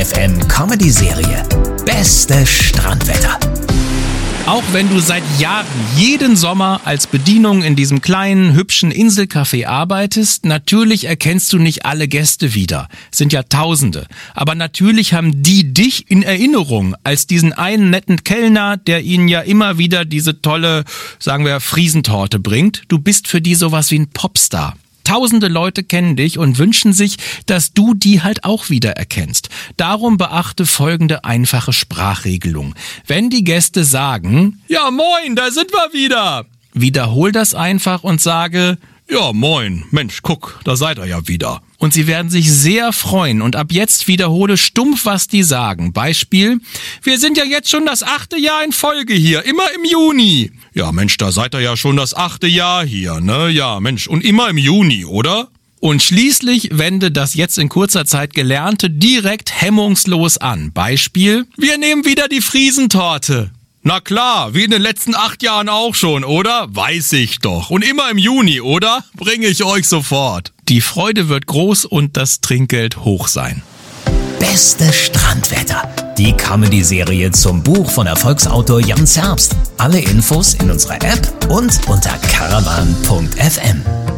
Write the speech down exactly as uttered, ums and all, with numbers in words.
F M Comedy-Serie Beste Strandwetter. Auch wenn du seit Jahren jeden Sommer als Bedienung in diesem kleinen, hübschen Inselcafé arbeitest, natürlich erkennst du nicht alle Gäste wieder. Es sind ja Tausende. Aber natürlich haben die dich in Erinnerung als diesen einen netten Kellner, der ihnen ja immer wieder diese tolle, sagen wir, Friesentorte bringt. Du bist für die sowas wie ein Popstar. Tausende Leute kennen dich und wünschen sich, dass du die halt auch wieder erkennst. Darum beachte folgende einfache Sprachregelung. Wenn die Gäste sagen, ja moin, da sind wir wieder, wiederhol das einfach und sage, ja moin, Mensch, guck, da seid ihr ja wieder. Und sie werden sich sehr freuen und ab jetzt wiederhole stumpf, was die sagen. Beispiel, wir sind ja jetzt schon das achte Jahr in Folge hier, immer im Juni. Ja Mensch, da seid ihr ja schon das achte Jahr hier, ne? Ja Mensch, und immer im Juni, oder? Und schließlich wende das jetzt in kurzer Zeit Gelernte direkt hemmungslos an. Beispiel, wir nehmen wieder die Friesentorte. Na klar, wie in den letzten acht Jahren auch schon, oder? Weiß ich doch. Und immer im Juni, oder? Bringe ich euch sofort. Die Freude wird groß und das Trinkgeld hoch sein. Beste Strandwetter. Die Comedy-Serie zum Buch von Erfolgsautor Jan Zerbst. Alle Infos in unserer App und unter caravan punkt f m.